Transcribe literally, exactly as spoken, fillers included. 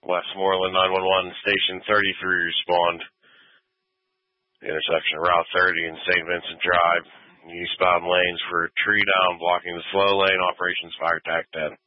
Westmoreland nine one one, Station thirty-three respond. The intersection of Route thirty and Saint Vincent Drive. Eastbound lanes for tree down blocking the slow lane. Operations Fire Tac ten.